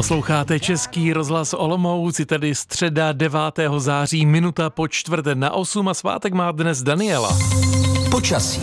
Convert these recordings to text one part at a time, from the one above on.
Posloucháte Český rozhlas Olomouc, tedy středa 9. září, minuta po 7:45 a svátek má dnes Daniela. Počasí.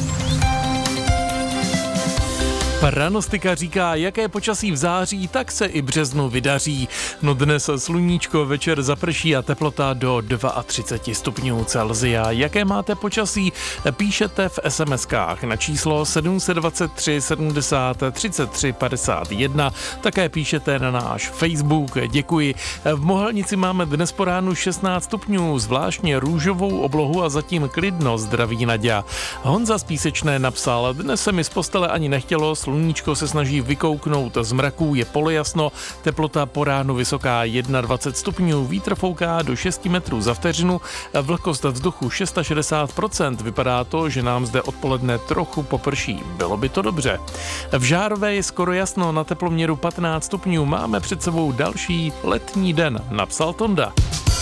Pranostika říká, jaké počasí v září, tak se i březnu vydaří. No dnes sluníčko, večer zaprší a teplota do 32 stupňů Celsia. Jaké máte počasí? Píšete v SMS-kách na číslo 723 70 33 51. Také píšete na náš Facebook. Děkuji. V Mohelnici máme dnes po ránu 16 stupňů, zvláštně růžovou oblohu a zatím klidno, zdraví Naďa. Honza z Písečné napsal, dnes se mi z postele ani nechtělo, sluníčko se snaží vykouknout z mraků, je polojasno, teplota po ránu vysoká 21 stupňů, vítr fouká do 6 metrů za vteřinu, vlhkost vzduchu 660%, vypadá to, že nám zde odpoledne trochu poprší, bylo by to dobře. V Žárové je skoro jasno, na teploměru 15 stupňů, máme před sebou další letní den, napsal Tonda.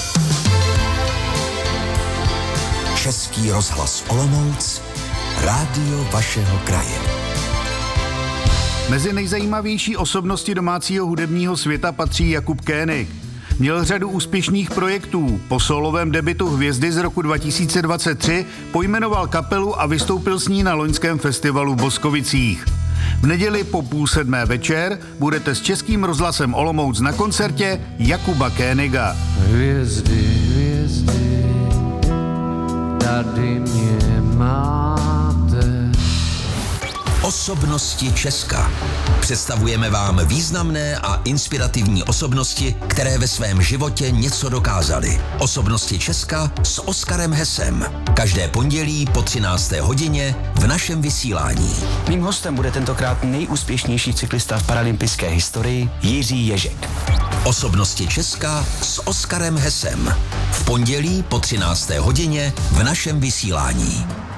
Český rozhlas Olomouc, rádio vašeho kraje. Mezi nejzajímavější osobnosti domácího hudebního světa patří Jakub Koenig. Měl řadu úspěšných projektů. Po sólovém debutu Hvězdy z roku 2023 pojmenoval kapelu a vystoupil s ní na loňském festivalu v Boskovicích. V neděli po 6:30 večer budete s Českým rozhlasem Olomouc na koncertě Jakuba Koeniga. Hvězdy, hvězdy, tady mě máte. Osobnosti Česka. Představujeme vám významné a inspirativní osobnosti, které ve svém životě něco dokázaly. Osobnosti Česka s Oskarem Hesem. Každé pondělí po 13. hodině v našem vysílání. Mým hostem bude tentokrát nejúspěšnější cyklista v paralympijské historii Jiří Ježek. Osobnosti Česka s Oskarem Hesem. V pondělí po 13. hodině v našem vysílání.